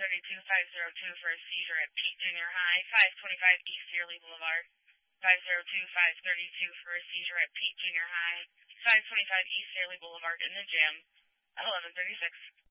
502-502 for a seizure at Pete Junior High, 525 East Yearly Boulevard. 502-532 for a seizure at Pete Junior High, 525 East Yearly Boulevard in the gym, 1136.